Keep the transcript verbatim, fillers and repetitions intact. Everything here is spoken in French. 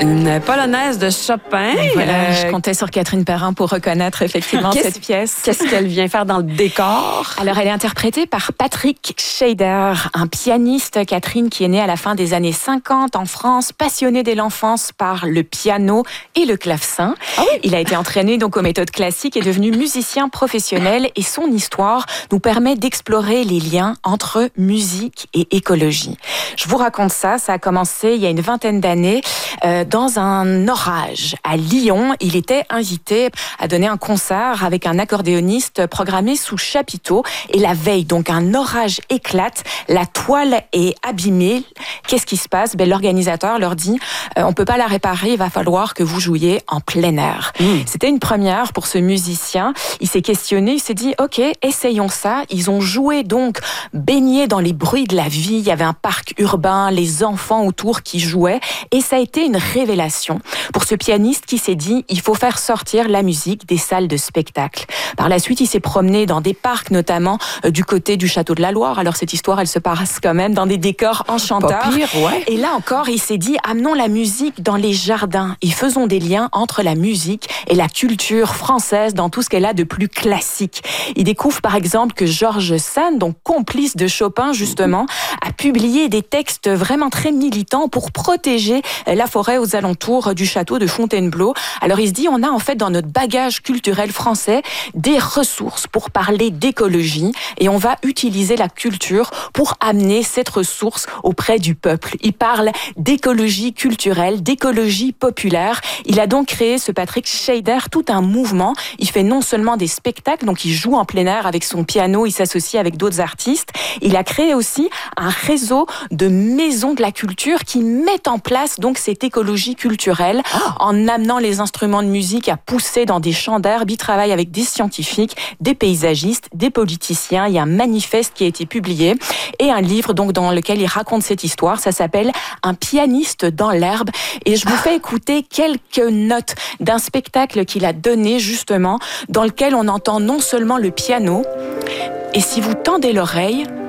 Une polonaise de Chopin. Voilà, euh, je comptais sur Catherine Perrin pour reconnaître effectivement cette pièce. Qu'est-ce qu'elle vient faire dans le décor? Alors, elle est interprétée par Patrick Scheider, un pianiste, Catherine, qui est né à la fin des années cinquante en France, passionné dès l'enfance par le piano et le clavecin. Ah oui? Il a été entraîné donc aux méthodes classiques et devenu musicien professionnel, et son histoire nous permet d'explorer les liens entre musique et écologie. Je vous raconte ça, ça a commencé il y a une vingtaine d'années euh, dans un orage à Lyon. Il était invité à donner un concert avec un accordéoniste programmé sous chapiteau, et la veille, donc un orage éclate, la toile est abîmée. Qu'est-ce qui se passe? Ben, l'organisateur leur dit euh, on peut pas la réparer, il va falloir que vous jouiez en plein air. Mmh. C'était une première pour ce musicien. Il s'est questionné, il s'est dit ok, essayons ça. Ils ont joué donc baignés dans les bruits de la vie. Il y avait un parc urbain, les enfants autour qui jouaient, et ça a été une révélation pour ce pianiste qui s'est dit il faut faire sortir la musique des salles de spectacle. Par la suite, il s'est promené dans des parcs, notamment euh, du côté du Château de la Loire. Alors cette histoire, elle se passe quand même dans des décors enchanteurs. Pas pire, ouais. Et là encore, il s'est dit amenons la musique dans les jardins et faisons des liens entre la musique et la culture française dans tout ce qu'elle a de plus classique. Il découvre par exemple que Georges Sand, donc complice de Chopin justement, a publié des textes vraiment très militants pour protéger la forêt aux alentours du château de Fontainebleau. Alors il se dit on a en fait dans notre bagage culturel français des ressources pour parler d'écologie, et on va utiliser la culture pour amener cette ressource auprès du peuple. Il parle d'écologie culturelle, d'écologie populaire. Il a donc créé, ce Patrick Scheider, tout un mouvement. Il fait non seulement des spectacles, donc il joue en plein air avec son piano, il s'associe avec d'autres artistes. Il a créé aussi un réseau de maisons de la culture qui mettent en place donc cette écologie culturelle en amenant les instruments de musique à pousser dans des champs d'herbe. Il travaille avec des scientifiques, des paysagistes, des politiciens. Il y a un manifeste qui a été publié et un livre donc dans lequel il raconte cette histoire. Ça s'appelle Un pianiste dans l'herbe, et je vous fais écouter quelques notes d'un spectacle qu'il a donné justement, dans lequel on entend non seulement le piano, et si vous tendez l'oreille,